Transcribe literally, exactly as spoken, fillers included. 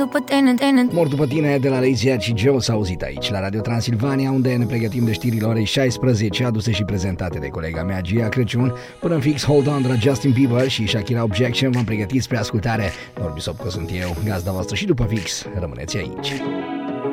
după tine, tine. Mor după tine de la Lazy și Joe s-a auzit aici, la Radio Transilvania, unde ne pregătim de știrile orei șaisprezece, aduse și prezentate de colega mea Gia Crăciun. Până în fix, Hold On de la Justin Bieber și Shakira Objection v-am pregătit spre ascultare. Norbi Sopco sunt eu, gazda voastră, și după fix rămâneți aici.